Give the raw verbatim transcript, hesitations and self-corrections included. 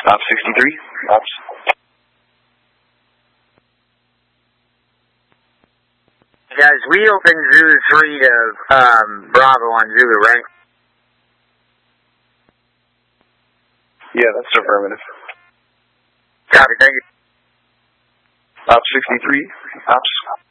Op sixty-three, Ops. Guys, we opened Zulu three to um, Bravo on Zulu, right? Yeah, that's affirmative. Copy, thank you. Op sixty-three, Ops.